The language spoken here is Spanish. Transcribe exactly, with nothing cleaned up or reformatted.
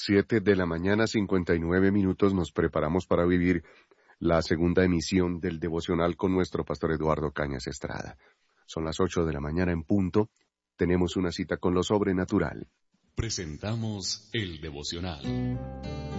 Siete de la mañana, cincuenta y nueve minutos, nos preparamos para vivir la segunda emisión del devocional con nuestro pastor Eduardo Cañas Estrada. Son las ocho de la mañana en punto. Tenemos una cita con lo sobrenatural. Presentamos el devocional.